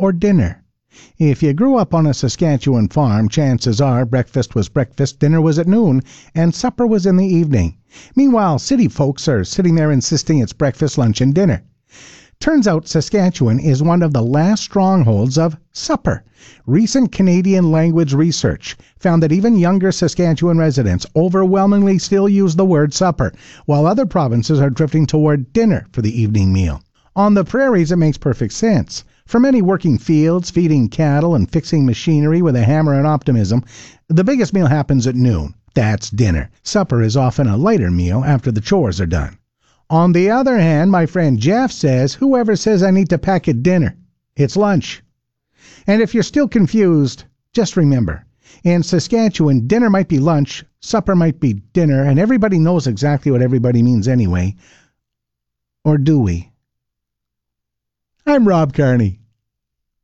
or dinner. If you grew up on a Saskatchewan farm, chances are breakfast was breakfast, dinner was at noon, and supper was in the evening. Meanwhile, city folks are sitting there insisting it's breakfast, lunch, and dinner. Turns out Saskatchewan is one of the last strongholds of supper. Recent Canadian language research found that even younger Saskatchewan residents overwhelmingly still use the word supper, while other provinces are drifting toward dinner for the evening meal. On the prairies, it makes perfect sense. For many working fields, feeding cattle, and fixing machinery with a hammer and optimism, the biggest meal happens at noon. That's dinner. Supper is often a lighter meal after the chores are done. On the other hand, my friend Jeff says, whoever says I need to pack at dinner, it's lunch. And if you're still confused, just remember, in Saskatchewan, dinner might be lunch, supper might be dinner, and everybody knows exactly what everybody means anyway. Or do we? I'm Rob Carney.